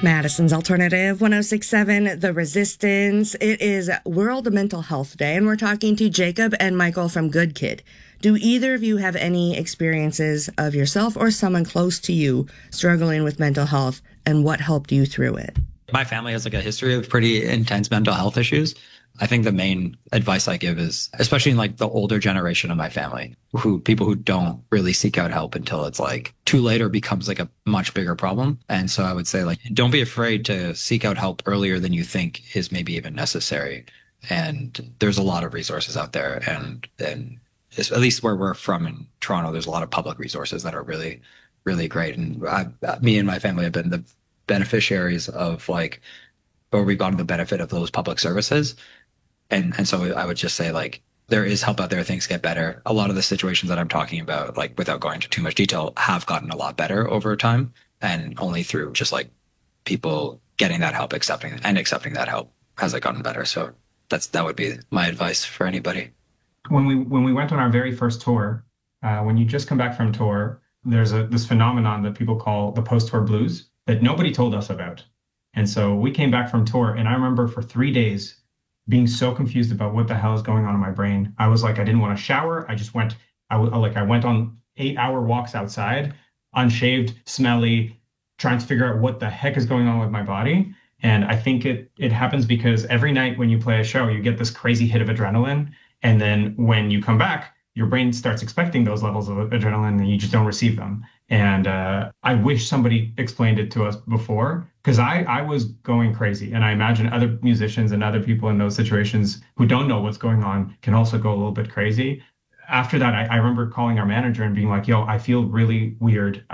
Madison's Alternative 1067, The Resistance. It is World Mental Health Day, and we're talking to Jacob and Michael from Good Kid. Do either of you have any experiences of yourself or someone close to you struggling with mental health, and what helped you through it? My family has like a history of pretty intense mental health issues. I think the main advice I give is, especially in like the older generation of my family, people who don't really seek out help until it's like too late or becomes like a much bigger problem. And so I would say like, don't be afraid to seek out help earlier than you think is maybe even necessary. And there's a lot of resources out there. And at least where we're from in Toronto, there's a lot of public resources that are really, really great. And me and my family have been the beneficiaries of like, or we've gotten the benefit of those public services. And so I would just say like there is help out there. Things get better. A lot of the situations that I'm talking about, like without going into too much detail, have gotten a lot better over time, and only through just like people getting that help, accepting that help has it gotten better. So that would be my advice for anybody. When we went on our very first tour, when you just come back from tour, there's this phenomenon that people call the post-tour blues that nobody told us about. And so we came back from tour, and I remember for 3 days being so confused about what the hell is going on in my brain. I was like, I didn't want to shower. I just went, I went on 8-hour walks outside, unshaved, smelly, trying to figure out what the heck is going on with my body. And I think it happens because every night when you play a show, you get this crazy hit of adrenaline. And then when you come back, your brain starts expecting those levels of adrenaline and you just don't receive them. And I wish somebody explained it to us before, because I was going crazy. And I imagine other musicians and other people in those situations who don't know what's going on can also go a little bit crazy. After that, I remember calling our manager and being like, yo, I feel really weird.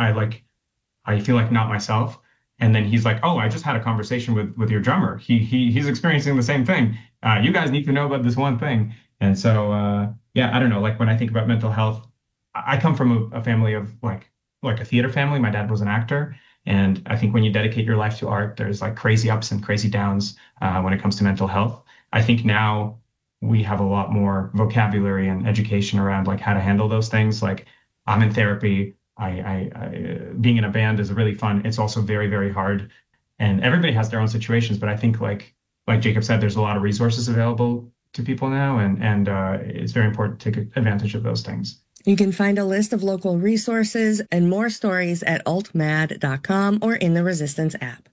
I feel like not myself. And then he's like, oh, I just had a conversation with your drummer. He's experiencing the same thing. You guys need to know about this one thing. And so, yeah, I don't know. Like when I think about mental health, I come from a family of like a theater family. My dad was an actor. And I think when you dedicate your life to art, there's like crazy ups and crazy downs when it comes to mental health. I think now we have a lot more vocabulary and education around like how to handle those things. Like I'm in therapy. Being in a band is really fun. It's also very, very hard. And everybody has their own situations. But I think like Jacob said, there's a lot of resources available to people now. And it's very important to take advantage of those things. You can find a list of local resources and more stories at altmad.com or in the Resistance app.